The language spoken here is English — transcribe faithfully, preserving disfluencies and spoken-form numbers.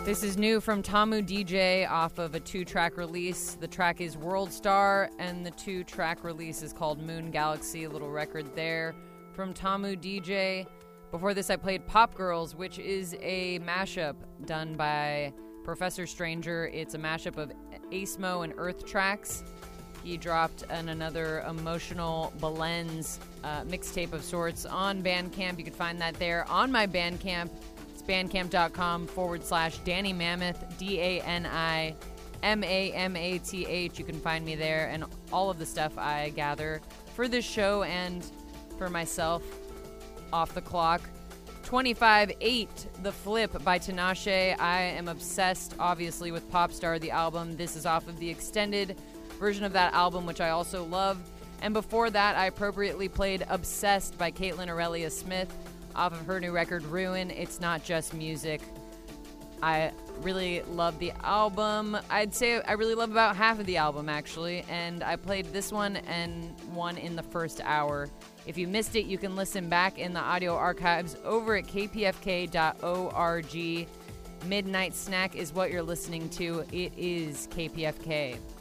This is new from Tamu D J off of a two-track release. The track is World Star, and the two-track release is called Moon Galaxy, a little record there from Tamu D J. Before this, I played Pop Girls, which is a mashup done by Professor Stranger. It's a mashup of Acemo and Earth tracks. He dropped an another emotional Balens uh, mixtape of sorts on Bandcamp. You can find that there on my Bandcamp. It's bandcamp.com forward slash Danny Mammoth, D A N I M A M A T H. You can find me there and all of the stuff I gather for this show and for myself off the clock. twenty-five eight, The Flip by Tinashe. I am obsessed, obviously, with Popstar, the album. This is off of the extended version of that album, which I also love. And before that, I appropriately played Obsessed by Caitlin Aurelia Smith off of her new record, Ruin. It's not just music. I really love the album. I'd say I really love about half of the album, actually. And I played this one and one in the first hour. If you missed it, you can listen back in the audio archives over at k p f k dot org. Midnight Snack is what you're listening to. It is K P F K.